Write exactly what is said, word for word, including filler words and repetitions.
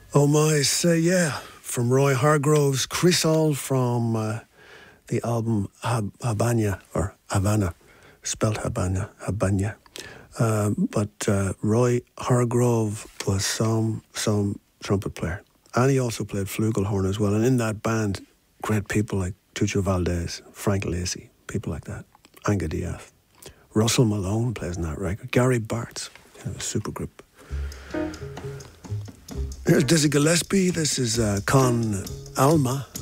Oh my, say yeah, from Roy Hargroves, Chrysol from uh, the album Hab- Habana, or Havana, spelt Habana, Habana. Uh, but uh, Roy Hargrove was some some trumpet player, and he also played flugelhorn as well. And in that band, great people like Tucho Valdez, Frank Lacey, people like that, Anga Diaz, Russell Malone plays in that record, Gary Bartz, you know, a super group. Here's Dizzy Gillespie. This is uh, Con Alma.